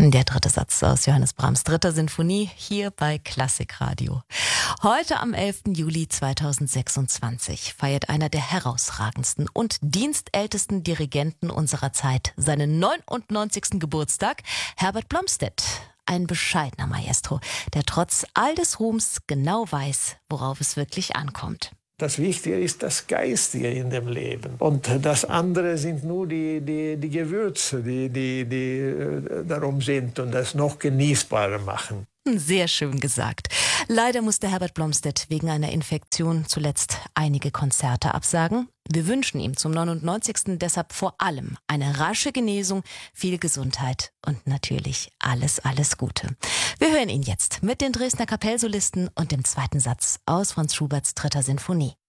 Der dritte Satz aus Johannes Brahms' dritter Sinfonie hier bei Klassikradio. Heute am 11. Juli 2026 feiert einer der herausragendsten und dienstältesten Dirigenten unserer Zeit seinen 99. Geburtstag, Herbert Blomstedt. Ein bescheidener Maestro, der trotz all des Ruhms genau weiß, worauf es wirklich ankommt. Das Wichtige ist das Geistige in dem Leben. Und das andere sind nur die Gewürze, die darum sind und das noch genießbarer machen. Sehr schön gesagt. Leider musste Herbert Blomstedt wegen einer Infektion zuletzt einige Konzerte absagen. Wir wünschen ihm zum 99. deshalb vor allem eine rasche Genesung, viel Gesundheit und natürlich alles Gute. Wir hören ihn jetzt mit den Dresdner Kapellsolisten und dem zweiten Satz aus Franz Schuberts dritter Sinfonie.